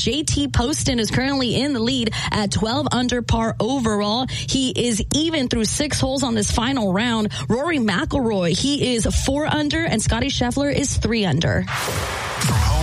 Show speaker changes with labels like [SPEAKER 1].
[SPEAKER 1] JT Poston is currently in the lead at 12 under par overall. He is even through 6 holes on this final round. Rory McIlroy, he is 4 under, and Scottie Scheffler is 3 under.
[SPEAKER 2] From home